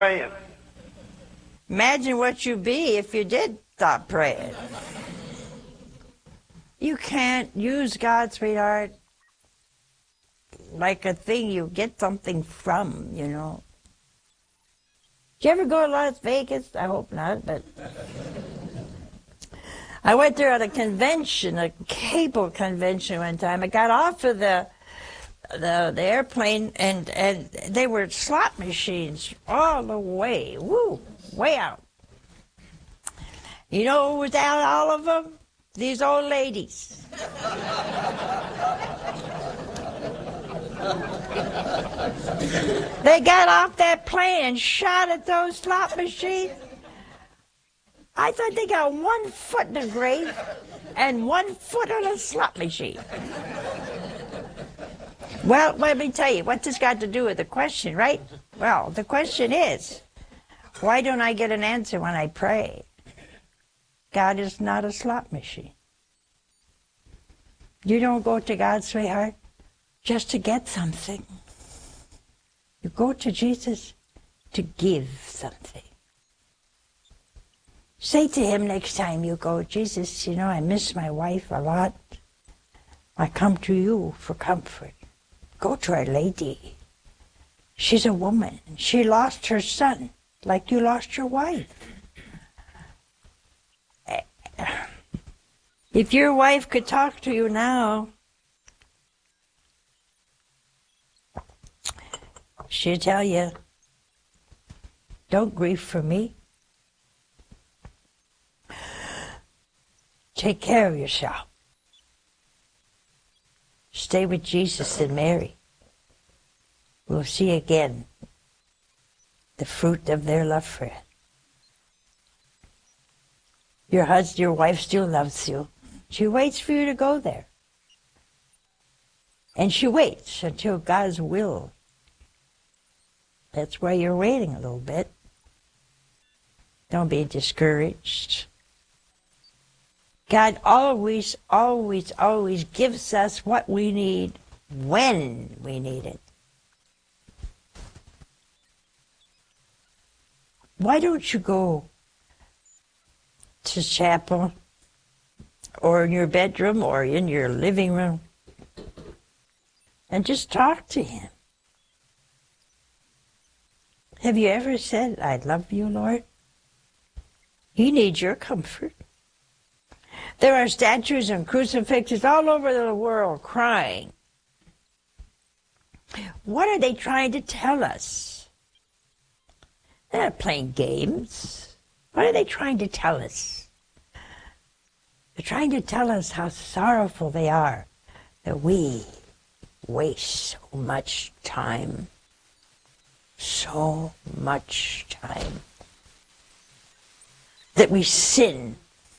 praying. Imagine what you'd be if you did stop praying. You can't use God, sweetheart, like a thing you get something from, you know. Did you ever go to Las Vegas? I hope not, but I went there at a convention, a cable convention one time. I got off of the airplane, and they were slot machines all the way, way out. You know who was out, all of them? These old ladies. They got off that plane and shot at those slot machines. I thought they got 1 foot in the grave and 1 foot on a slot machine. Well, let me tell you, what's this got to do with the question, right? Well, the question is, why don't I get an answer when I pray? God is not a slot machine. You don't go to God, sweetheart, just to get something. You go to Jesus to give something. Say to him next time you go, Jesus, you know, I miss my wife a lot. I come to you for comfort. Go to Our Lady. She's a woman. She lost her son like you lost your wife. If your wife could talk to you now, she'd tell you, don't grieve for me. Take care of yourself. Stay with Jesus and Mary. We'll see again the fruit of their love for it. Your husband, your wife still loves you. She waits for you to go there. And she waits until God's will. That's why you're waiting a little bit. Don't be discouraged. God always, always, always gives us what we need when we need it. Why don't you go to chapel or in your bedroom or in your living room and just talk to him? Have you ever said, I love you, Lord? He needs your comfort. There are statues and crucifixes all over the world crying. What are they trying to tell us? They're not playing games. What are they trying to tell us? They're trying to tell us how sorrowful they are that we waste so much time. So much time. That we sin.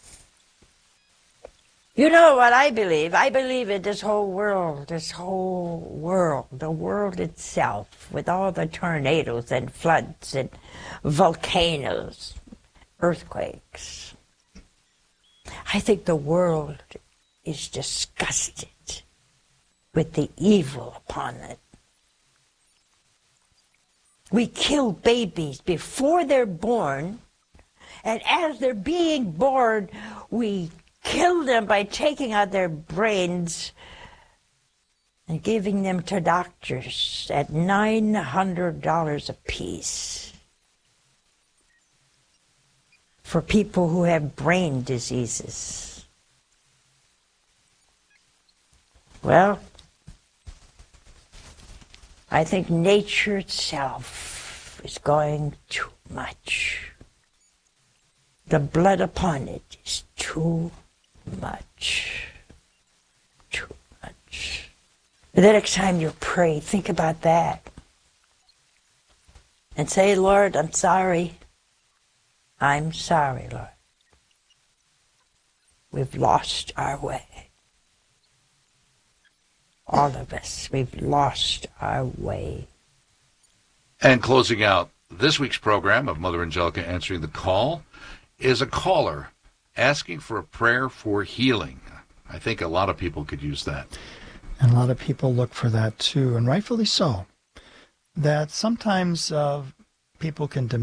You know what I believe? I believe in this whole world, the world itself, with all the tornadoes and floods and volcanoes, earthquakes. I think the world is disgusted with the evil upon it. We kill babies before they're born, and as they're being born, we kill them by taking out their brains and giving them to doctors at $900 a piece for people who have brain diseases. Well, I think nature itself is going too much. The blood upon it is too much. Too much. The next time you pray, think about that. And say, Lord, I'm sorry. I'm sorry, Lord. We've lost our way. All of us, we've lost our way. And closing out this week's program of Mother Angelica Answering the Call is a caller asking for a prayer for healing. I think a lot of people could use that. And a lot of people look for that too, and rightfully so. That sometimes people can